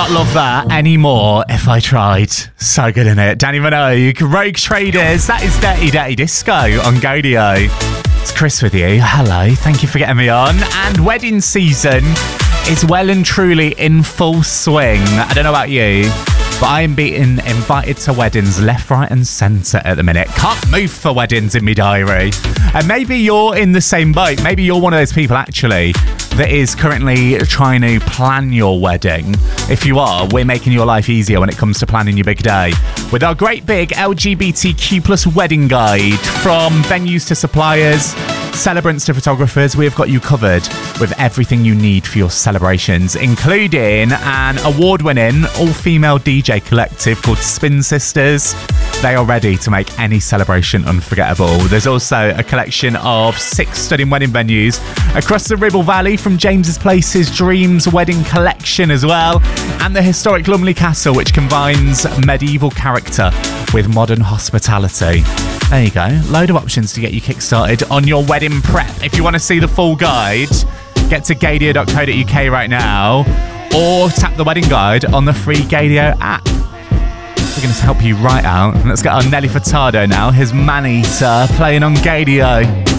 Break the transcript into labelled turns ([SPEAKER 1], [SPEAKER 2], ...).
[SPEAKER 1] not love that anymore if I tried. So good, in it. Danny Minogue, Rogue Traders. That is Dirty Dirty Disco on Gaydio. It's Chris with you. Hello. Thank you for getting me on. And wedding season is well and truly in full swing. I don't know about you, but I am being invited to weddings left, right and centre at the minute. Can't move for weddings in my diary. And maybe you're in the same boat. Maybe you're one of those people, actually, that is currently trying to plan your wedding. If you are, we're making your life easier when it comes to planning your big day with our great big LGBTQ plus wedding guide. From venues to suppliers, celebrants to photographers, we have got you covered with everything you need for your celebrations, including an award-winning all-female DJ collective called Spin Sisters. They are ready to make any celebration unforgettable. There's also a collection of 6 stunning wedding venues across the Ribble Valley, from James's Place's Dreams Wedding Collection as well, and the historic Lumley Castle, which combines medieval character with modern hospitality. There you go. Load of options to get you kickstarted on your wedding prep. If you want to see the full guide, get to gaydio.co.uk right now, or tap the wedding guide on the free Gaydio app. We're going to help you right out. Let's get our Nelly Furtado now. His Man Eater playing on Gaydio.